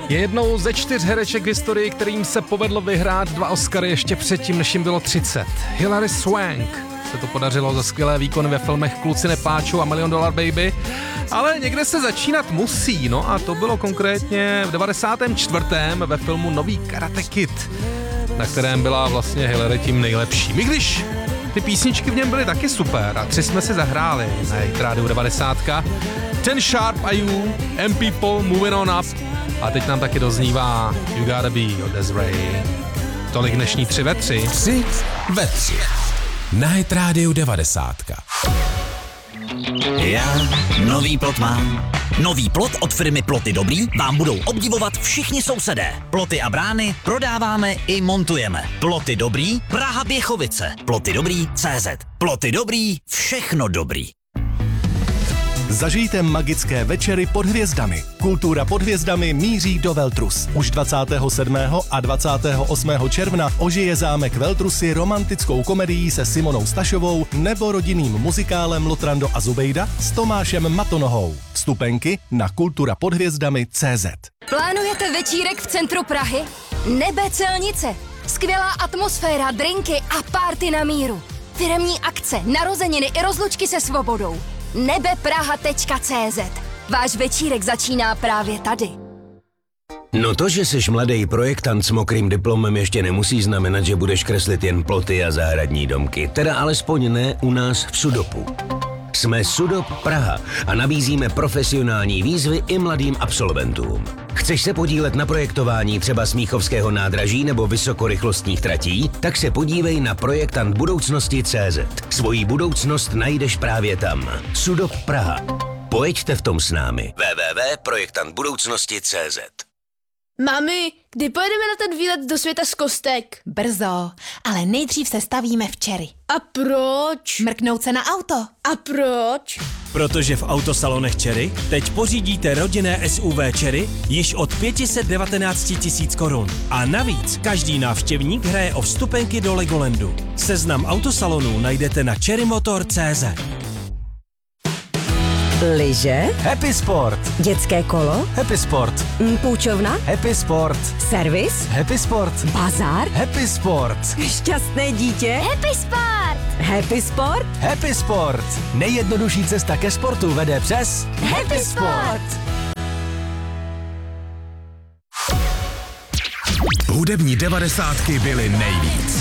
Je jednou ze 4 hereček v historii, kterým se povedlo vyhrát 2 Oscary ještě předtím, než jim bylo 30. Hilary Swank se to podařilo za skvělé výkony ve filmech Kluci nepláčou a $1 Million Baby, ale někde se začínat musí, no a to bylo konkrétně v 94. ve filmu Nový Karate Kid, na kterém byla vlastně Hilary tím nejlepším. I když ty písničky v něm byly taky super a 3 jsme si zahráli na Hit Radio 90. Ten Sharp a You, M People, Moving On Up a teď nám taky doznívá You Gotta Be od Des'ree. Tolik dnešní 3 ve 3. 3 ve 3. Na Hit Radio 90. Já nový plot mám. Nový plot od firmy Ploty Dobrý vám budou obdivovat všichni sousedé. Ploty a brány prodáváme i montujeme. Ploty Dobrý, Praha Běchovice. Ploty Dobrý CZ. Ploty Dobrý, všechno dobrý. Zažijte magické večery pod hvězdami. Kultura pod hvězdami míří do Veltrus. Už 27. a 28. června ožije zámek Veltrusy romantickou komedií se Simonou Stašovou nebo rodinným muzikálem Lotrando a Zubejda s Tomášem Matonohou. Vstupenky na kulturapodhvězdami.cz. Plánujete večírek v centru Prahy? Nebe Celnice. Skvělá atmosféra, drinky a party na míru. Firemní akce, narozeniny i rozlučky se svobodou. nebepraha.cz. Váš večírek začíná právě tady. No to, že jsi mladý projektant s mokrým diplomem, ještě nemusí znamenat, že budeš kreslit jen ploty a zahradní domky. Teda alespoň ne u nás v Sudopu. Jsme Sudop Praha a nabízíme profesionální výzvy i mladým absolventům. Chceš se podílet na projektování třeba Smíchovského nádraží nebo vysokorychlostních tratí? Tak se podívej na projektantbudoucnosti.cz. Svoji budoucnost najdeš právě tam. Sudop Praha. Pojeďte v tom s námi. www.projektantbudoucnosti.cz. Mami, kdy pojedeme na ten výlet do světa z kostek? Brzo, ale nejdřív se stavíme v Cherry. A proč? Mrknout se na auto. A proč? Protože v autosalonech Cherry teď pořídíte rodinné SUV Cherry již od 519 000 korun. A navíc každý návštěvník hraje o vstupenky do Legolandu. Seznam autosalonů najdete na cherrymotor.cz. Lyže? Happy Sport. Dětské kolo? Happy Sport. Půjčovna? Happy Sport. Servis? Happy Sport. Bazar? Happy Sport. Šťastné dítě? Happy Sport! Happy Sport? Happy Sport. Nejjednodušší cesta ke sportu vede přes Happy Sport. Hudební 90 byly nejvíc.